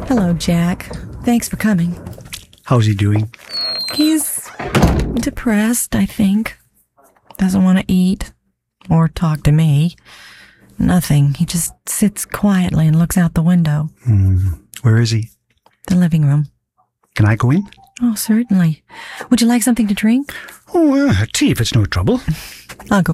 Hello, Jack. Thanks for coming. How's he doing? He's depressed, I think. Doesn't want to eat or talk to me. Nothing. He just sits quietly and looks out the window. Where is he? The living room. Can I go in? Oh, certainly. Would you like something to drink? Oh, tea if it's no trouble. I'll go